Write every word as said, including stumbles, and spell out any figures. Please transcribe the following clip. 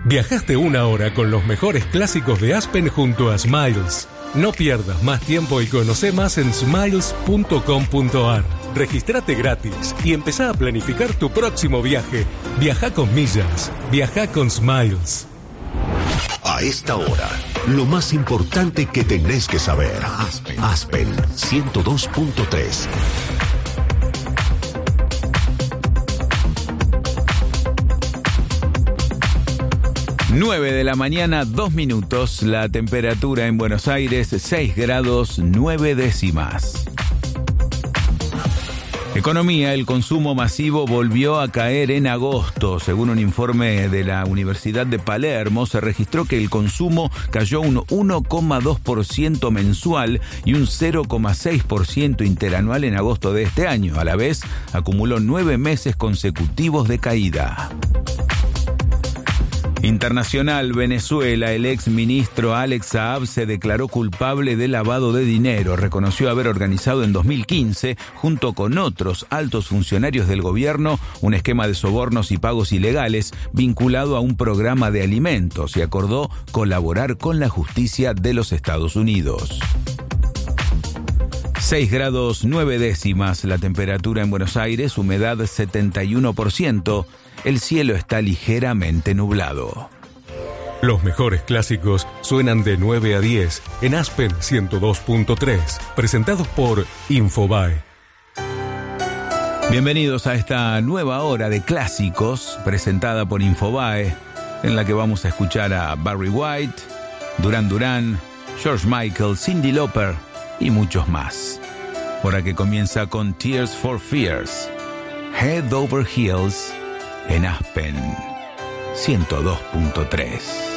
Viajaste una hora con los mejores clásicos de Aspen junto a Smiles. No pierdas más tiempo y conoce más en smiles punto com punto a r. Registrate gratis y empezá a planificar tu próximo viaje. Viaja con millas. Viaja con Smiles. A esta hora, lo más importante que tenés que saber. Aspen, Aspen ciento dos punto tres. nueve de la mañana, dos minutos. La temperatura en Buenos Aires, seis grados, nueve décimas. Economía, el consumo masivo volvió a caer en agosto. Según un informe de la Universidad de Palermo, se registró que el consumo cayó un uno coma dos por ciento mensual y un cero coma seis por ciento interanual en agosto de este año. A la vez, acumuló nueve meses consecutivos de caída. Internacional, Venezuela, el ex ministro Alex Saab se declaró culpable de lavado de dinero. Reconoció haber organizado en dos mil quince, junto con otros altos funcionarios del gobierno, un esquema de sobornos y pagos ilegales vinculado a un programa de alimentos y acordó colaborar con la justicia de los Estados Unidos. seis grados nueve décimas la temperatura en Buenos Aires, humedad setenta y uno por ciento. El cielo está ligeramente nublado. Los mejores clásicos suenan de nueve a diez en Aspen ciento dos punto tres, presentados por Infobae. Bienvenidos a esta nueva hora de clásicos presentada por Infobae, en la que vamos a escuchar a Barry White, Duran Duran, George Michael, Cyndi Lauper y muchos más. Hora que comienza con Tears for Fears, Head Over Heels, en Aspen ciento dos punto tres.